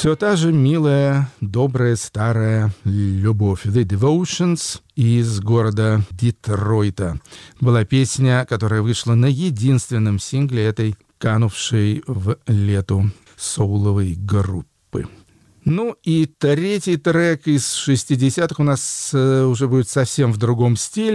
Все та же милая, добрая, старая любовь. The Devotions из города Детройта. Была песня, которая вышла на единственном сингле этой канувшей в лету соуловой группы. Ну и третий трек из 60-х у нас уже будет совсем в другом стиле.